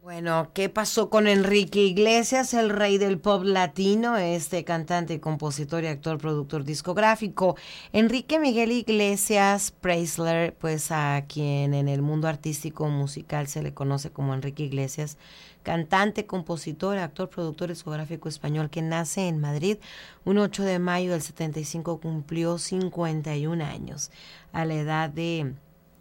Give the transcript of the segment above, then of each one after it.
Bueno, ¿qué pasó con Enrique Iglesias, el rey del pop latino? Este cantante, compositor y actor, productor discográfico. Enrique Miguel Iglesias Preisler, pues a quien en el mundo artístico musical se le conoce como Enrique Iglesias, cantante, compositor, actor, productor discográfico español que nace en Madrid un 8 de mayo del 75, cumplió 51 años. A la edad de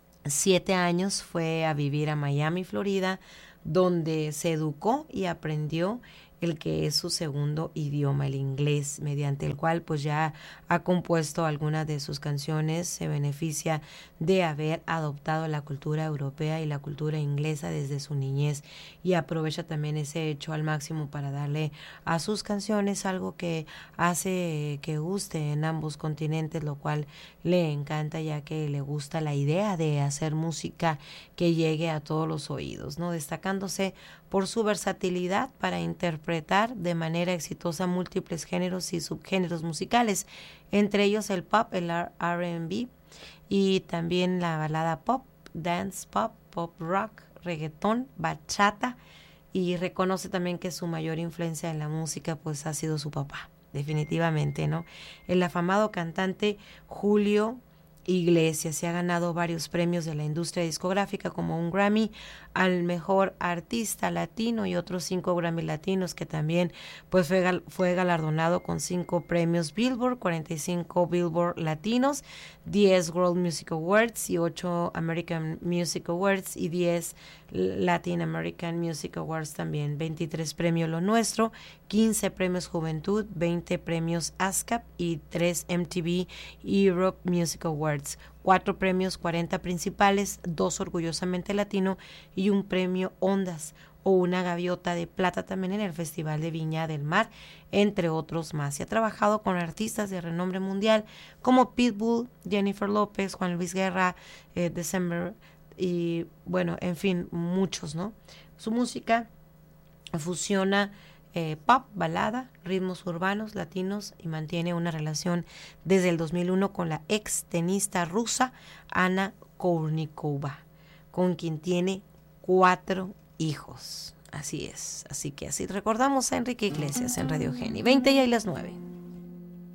7 años fue a vivir a Miami, Florida, donde se educó y aprendió el que es su segundo idioma, el inglés, mediante el cual pues ya ha compuesto algunas de sus canciones. Se beneficia de haber adoptado la cultura europea y la cultura inglesa desde su niñez y aprovecha también ese hecho al máximo para darle a sus canciones algo que hace que guste en ambos continentes, lo cual le encanta, ya que le gusta la idea de hacer música que llegue a todos los oídos, ¿no? Destacándose por su versatilidad para interpretar de manera exitosa múltiples géneros y subgéneros musicales, entre ellos el pop, el R&B y también la balada pop, dance pop, pop rock, reggaetón, bachata, y reconoce también que su mayor influencia en la música pues ha sido su papá, definitivamente, ¿no? El afamado cantante Julio Iglesias se ha ganado varios premios de la industria discográfica, como un Grammy al mejor artista latino y otros 5 Grammy latinos, que también pues fue galardonado con 5 premios Billboard, 45 Billboard latinos, 10 World Music Awards y 8 American Music Awards y 10 Latin American Music Awards también, 23 premios Lo Nuestro, 15 premios Juventud, 20 premios ASCAP y 3 MTV Europe Music Awards, 4 premios 40 principales, 2 orgullosamente latino y un premio Ondas o una gaviota de plata también en el Festival de Viña del Mar, entre otros más. Y ha trabajado con artistas de renombre mundial como Pitbull, Jennifer López, Juan Luis Guerra, December y bueno, en fin, muchos, ¿no? Su música fusiona pop, balada, ritmos urbanos, latinos y mantiene una relación desde el 2001 con la ex tenista rusa Ana Kournikova, con quien tiene 4 hijos. Así es, así que así recordamos a Enrique Iglesias en Radio Geni. 20 y las 9.